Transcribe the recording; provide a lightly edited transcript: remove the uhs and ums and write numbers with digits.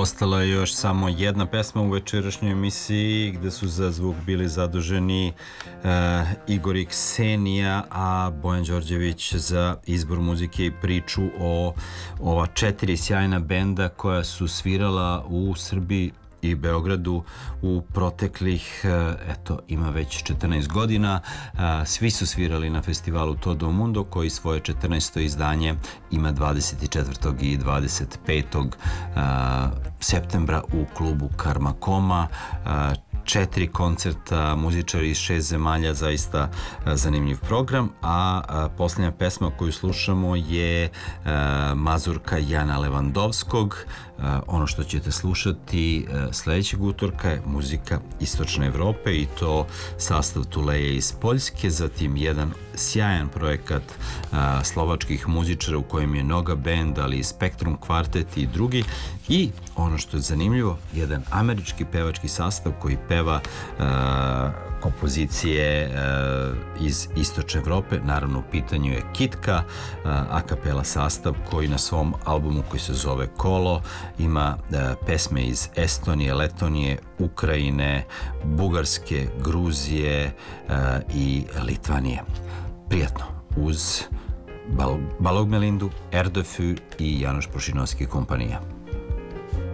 ostala je još samo jedna pesma u večerašnjoj emisiji gde su za zvuk bili zaduženi Igor i Ksenija, a Bojan Đorđević za izbor muzike i priču o ova 4 sjajna benda koja su svirala u Srbiji i Beogradu u proteklih, ima već 14 godina. Svi su svirali na festivalu Todo Mundo, koji svoje 14. izdanje ima 24. i 25. septembra u klubu Karma Koma. 4 koncerta, muzičari iz 6 zemalja, zaista zanimljiv program, a posljednja pesma koju slušamo je Mazurka Jana Levandovskog. Ono što ćete slušati sljedećeg utorka je muzika Istočne Evrope i to sastav Tuleje iz Poljske, zatim jedan sjajan projekat slovačkih muzičara u kojem je Noga band, ali i Spektrum kvartet i drugi, i ono što je zanimljivo, jedan američki pevački sastav koji peva kompozicije iz Istočne Evrope. Naravno u pitanju je Kitka, a kapela sastav koji na svom albumu koji se zove Kolo ima pesme iz Estonije, Letonije, Ukrajine, Bugarske, Gruzije i Litvanije. Prijatno uz Balog Melindu, Erdöfü i Janoš Prošinovski kompanija.